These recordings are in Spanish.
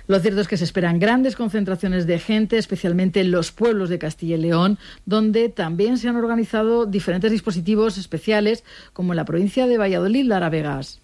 Lo cierto es que se esperan grandes concentraciones de gente, especialmente en los pueblos de Castilla y León, donde también se han organizado diferentes dispositivos especiales, como en la provincia de Valladolid, Lara Vegas.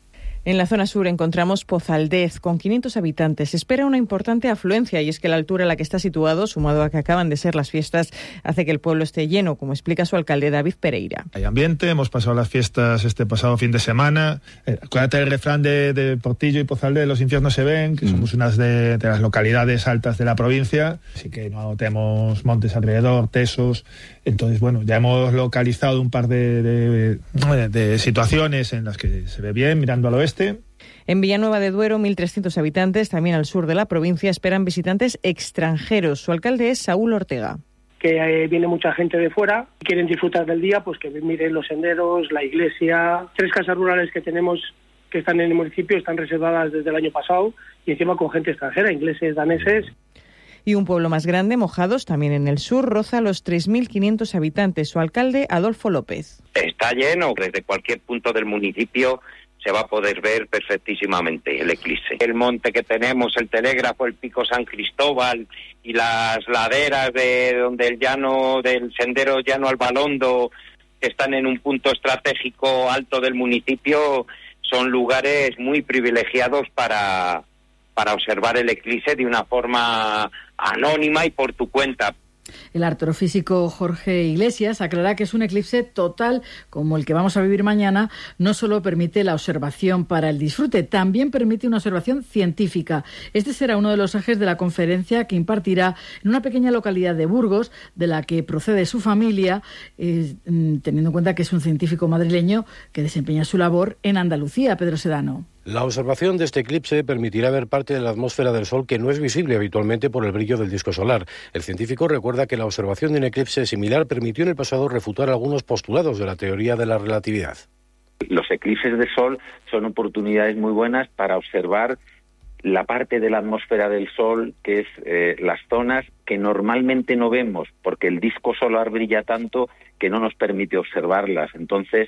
En la zona sur encontramos Pozaldez, con 500 habitantes. Se espera una importante afluencia y es que la altura en la que está situado, sumado a que acaban de ser las fiestas, hace que el pueblo esté lleno, como explica su alcalde David Pereira. Hay ambiente, hemos pasado las fiestas este pasado fin de semana. Acuérdate del refrán de Portillo y Pozaldez, los infiernos se ven, que somos unas de las localidades altas de la provincia, así que no tenemos montes alrededor, tesos. Entonces, bueno, ya hemos localizado un par de situaciones en las que se ve bien, mirando al oeste. En Villanueva de Duero, 1.300 habitantes, también al sur de la provincia, esperan visitantes extranjeros. Su alcalde es Saúl Ortega. Que viene mucha gente de fuera, quieren disfrutar del día, pues que miren los senderos, la iglesia. 3 casas rurales que tenemos que están en el municipio están reservadas desde el año pasado y encima con gente extranjera, ingleses, daneses. Y un pueblo más grande, Mojados, también en el sur, roza los 3.500 habitantes. Su alcalde, Adolfo López. Está lleno, desde cualquier punto del municipio se va a poder ver perfectísimamente el eclipse. El monte que tenemos, el Telégrafo, el Pico San Cristóbal y las laderas de donde el llano, del sendero Llano al Balondo, que están en un punto estratégico alto del municipio, son lugares muy privilegiados para observar el eclipse de una forma anónima y por tu cuenta. El astrofísico Jorge Iglesias aclara que es un eclipse total, como el que vamos a vivir mañana. No solo permite la observación para el disfrute, también permite una observación científica. Este será uno de los ejes de la conferencia que impartirá en una pequeña localidad de Burgos, de la que procede su familia, teniendo en cuenta que es un científico madrileño que desempeña su labor en Andalucía. Pedro Sedano. La observación de este eclipse permitirá ver parte de la atmósfera del Sol que no es visible habitualmente por el brillo del disco solar. El científico recuerda que la observación de un eclipse similar permitió en el pasado refutar algunos postulados de la teoría de la relatividad. Los eclipses de Sol son oportunidades muy buenas para observar la parte de la atmósfera del Sol, que es las zonas que normalmente no vemos, porque el disco solar brilla tanto que no nos permite observarlas. Entonces,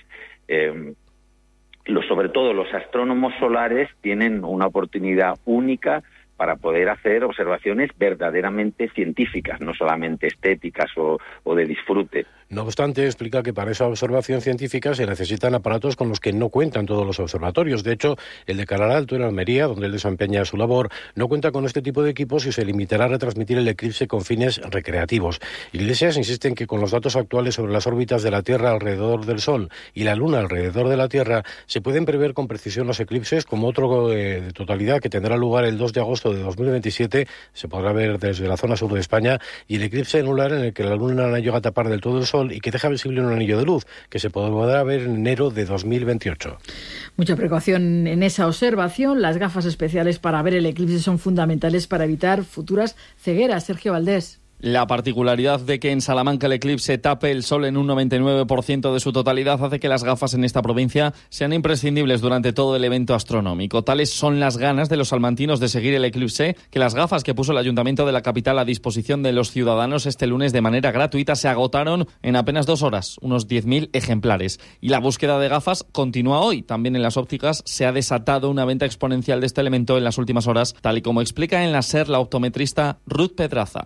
sobre todo los astrónomos solares tienen una oportunidad única para poder hacer observaciones verdaderamente científicas, no solamente estéticas o de disfrute. No obstante, explica que para esa observación científica se necesitan aparatos con los que no cuentan todos los observatorios. De hecho, el de Calaralto, en Almería, donde él desempeña su labor, no cuenta con este tipo de equipos y se limitará a retransmitir el eclipse con fines recreativos. Iglesias insiste en que con los datos actuales sobre las órbitas de la Tierra alrededor del Sol y la Luna alrededor de la Tierra, se pueden prever con precisión los eclipses, como otro de totalidad que tendrá lugar el 2 de agosto de 2027, se podrá ver desde la zona sur de España, y el eclipse anular en el que la Luna no llega a tapar del todo el Sol y que deja visible un anillo de luz, que se podrá ver en enero de 2028. Mucha precaución en esa observación. Las gafas especiales para ver el eclipse son fundamentales para evitar futuras cegueras. Sergio Valdés. La particularidad de que en Salamanca el eclipse tape el sol en un 99% de su totalidad hace que las gafas en esta provincia sean imprescindibles durante todo el evento astronómico. Tales son las ganas de los salmantinos de seguir el eclipse que las gafas que puso el Ayuntamiento de la capital a disposición de los ciudadanos este lunes de manera gratuita se agotaron en apenas 2 horas, unos 10.000 ejemplares. Y la búsqueda de gafas continúa hoy. También en las ópticas se ha desatado una venta exponencial de este elemento en las últimas horas, tal y como explica en la SER la optometrista Ruth Pedraza.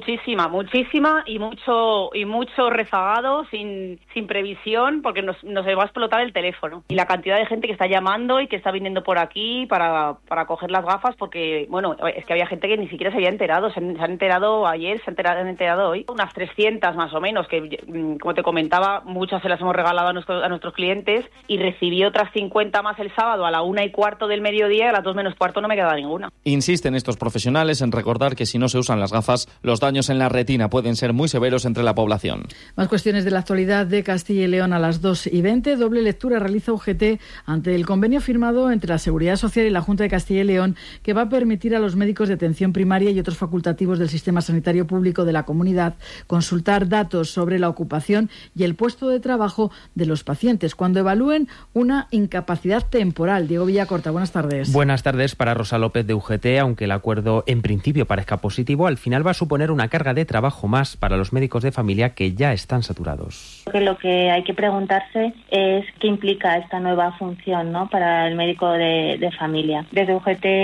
Muchísima y mucho rezagado, sin previsión, porque nos va a explotar el teléfono. Y la cantidad de gente que está llamando y que está viniendo por aquí para coger las gafas, porque, bueno, es que había gente que ni siquiera se había enterado, se han enterado ayer, se han enterado hoy. Unas 300 más o menos, que como te comentaba, muchas se las hemos regalado a nuestros clientes y recibí otras 50 más el sábado a la 1:15 del mediodía y a las 2 menos cuarto no me quedaba ninguna. Insisten estos profesionales en recordar que si no se usan las gafas, los daños en la retina pueden ser muy severos entre la población. Más cuestiones de la actualidad de Castilla y León a las 2:20. Doble lectura realiza UGT ante el convenio firmado entre la Seguridad Social y la Junta de Castilla y León, que va a permitir a los médicos de atención primaria y otros facultativos del sistema sanitario público de la comunidad consultar datos sobre la ocupación y el puesto de trabajo de los pacientes cuando evalúen una incapacidad temporal. Diego Villacorta, buenas tardes. Buenas tardes. Para Rosa López de UGT, aunque el acuerdo en principio parezca positivo, al final va a suponer una carga de trabajo más para los médicos de familia que ya están saturados. Lo que hay que preguntarse es qué implica esta nueva función, ¿no?, para el médico de familia. Desde UGT